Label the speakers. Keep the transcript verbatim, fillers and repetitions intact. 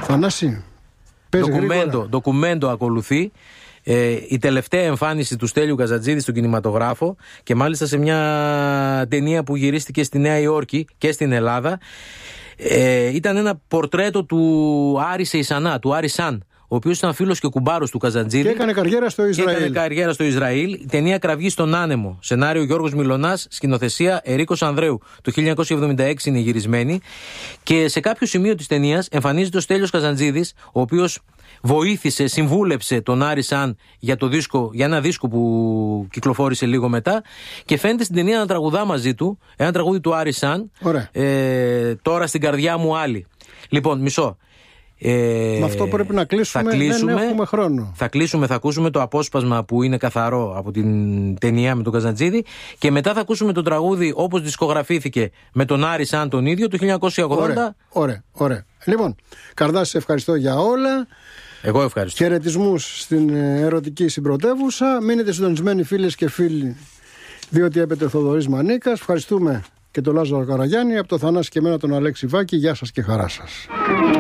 Speaker 1: Θανάση,
Speaker 2: ντοκουμέντο, ντοκουμέντο ακολουθεί. Ε, η τελευταία εμφάνιση του Στέλιου Καζατζίδη στον κινηματογράφο και μάλιστα σε μια ταινία που γυρίστηκε στη Νέα Υόρκη και στην Ελλάδα. Ε, ήταν ένα πορτρέτο του Άρη Σεϊσανά, του Άρη Σαν, ο οποίος ήταν φίλος και κουμπάρος του Καζατζίδη.
Speaker 1: Και έκανε καριέρα στο Ισραήλ.
Speaker 2: Και έκανε καριέρα στο Ισραήλ. Η ταινία Κραυγή στον άνεμο. Σενάριο Γιώργος Μιλωνάς, σκηνοθεσία Ερίκος Ανδρέου. Το χίλια εννιακόσια εβδομήντα έξι είναι γυρισμένη. Και σε κάποιο σημείο της ταινίας εμφανίζεται ο Στέλιος Καζατζίδης, ο οποίος βοήθησε, συμβούλεψε τον Άρη Σαν για, το δίσκο, για ένα δίσκο που κυκλοφόρησε λίγο μετά. Και φαίνεται στην ταινία να τραγουδά μαζί του. Ένα τραγούδι του Άρη Σαν. Ε, τώρα στην καρδιά μου άλλη. Λοιπόν, μισό. Ε,
Speaker 1: Με αυτό πρέπει να κλείσουμε,
Speaker 2: θα κλείσουμε,
Speaker 1: δεν έχουμε χρόνο.
Speaker 2: Θα κλείσουμε, θα ακούσουμε το απόσπασμα που είναι καθαρό από την ταινία με τον Καζατζίδη και μετά θα ακούσουμε το τραγούδι όπως δισκογραφήθηκε με τον Άρη Σαν τον ίδιο το χίλια εννιακόσια ογδόντα.
Speaker 1: Ωραία, ωραία, ωραία. Λοιπόν, Καρδάση, σε ευχαριστώ για όλα.
Speaker 2: Εγώ ευχαριστώ.
Speaker 1: Χαιρετισμούς στην ερωτική συμπρωτεύουσα. Μείνετε συντονισμένοι φίλες και φίλοι, διότι έπεται Θοδωρής Μανίκας. Ευχαριστούμε και τον Λάζαρο Καραγιάννη, από το Θανάση και εμένα τον Αλέξη Βάκη. Γεια σας και χαρά σας.